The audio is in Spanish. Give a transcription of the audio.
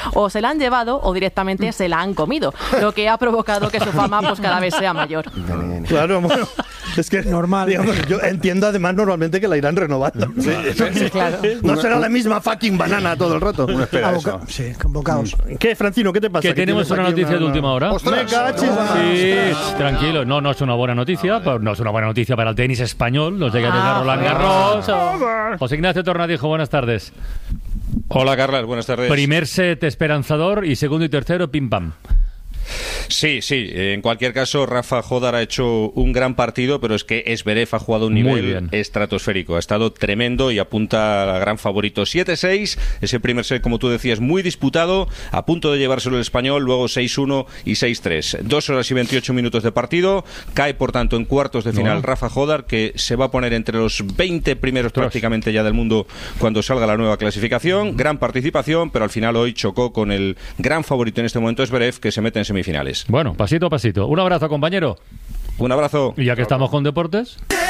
O se la han llevado o directamente se la han comido, lo que ha provocado que su fama pues cada vez sea mayor. Claro, bueno, es que normal. Digamos, yo entiendo además normalmente que la irán renovando. Sí, claro. No será la misma fucking banana todo el rato. Uno espera eso. Sí, convocados. ¿Qué, Francino? ¿Qué te pasa? Que tenemos una noticia de última hora. Me cachis. Sí, tranquilo. No es una buena noticia. No es una buena noticia para el tenis español. Nos llega desde Roland Garros. José Ignacio Tornadijo, buenas tardes. Hola, Carlas, buenas tardes. Primer set esperanzador y segundo y tercero pim pam. Sí. En cualquier caso, Rafa Jódar ha hecho un gran partido, pero es que Zverev ha jugado un nivel estratosférico. Ha estado tremendo y apunta a gran favorito. 7-6, ese primer set, como tú decías, muy disputado, a punto de llevárselo el español, luego 6-1 y 6-3. 2 horas y 28 minutos de partido. Cae, por tanto, en cuartos de final Rafa Jódar, que se va a poner entre los 20 primeros prácticamente ya del mundo cuando salga la nueva clasificación. Gran participación, pero al final hoy chocó con el gran favorito en este momento, Zverev, que se mete en semifinales. Bueno, pasito a pasito. Un abrazo, compañero. Un abrazo. Y ya que estamos con deportes...